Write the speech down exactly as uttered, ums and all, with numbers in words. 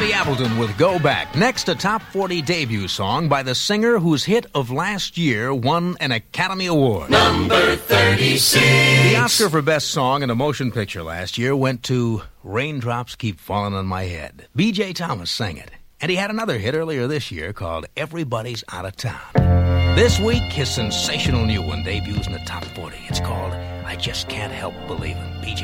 Bobby Appleton with Go Back. Next, a top forty debut song by the singer whose hit of last year won an Academy Award. Number thirty-six. The Oscar for Best Song in a Motion Picture last year went to Raindrops Keep Falling on My Head. B J Thomas sang it. And he had another hit earlier this year called Everybody's Out of Town. This week, his sensational new one debuts in the top forty. It's called I Just Can't Help Believin'. B J